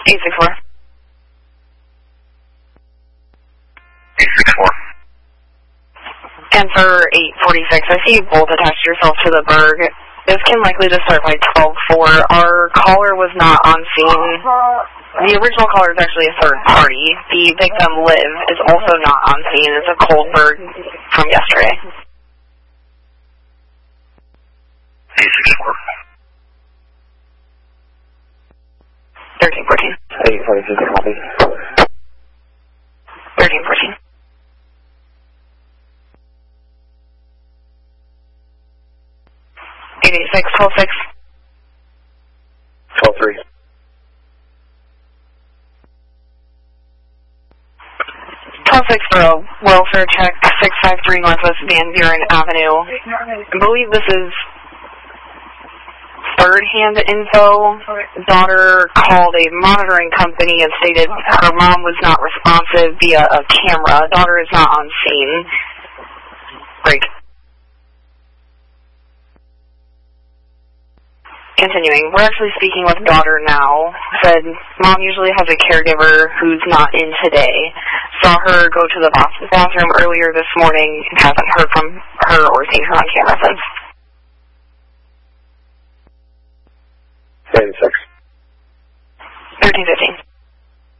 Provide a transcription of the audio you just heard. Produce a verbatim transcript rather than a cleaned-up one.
eight six four. eight six four. Answer eight forty-six. I see you both attached yourself to the Berg. This can likely just start by twelve four. Our caller was not on scene. The original caller is actually a third party. The victim, Liv, is also not on scene. It's a cold Berg from yesterday. eight six four. thirteen fourteen. eight forty-six, copy. thirteen fourteen. eight eight six, twelve six. twelve three. twelve six for a welfare check, six five three Northwest Van Buren Avenue. I believe this is third-hand info. Daughter called a monitoring company and stated her mom was not responsive via a camera. Daughter is not on scene. Break. Continuing, we're actually speaking with daughter now. Said mom usually has a caregiver who's not in today. Saw her go to the bathroom earlier this morning and haven't heard from her or seen her on camera since. eight six. thirteen fifteen.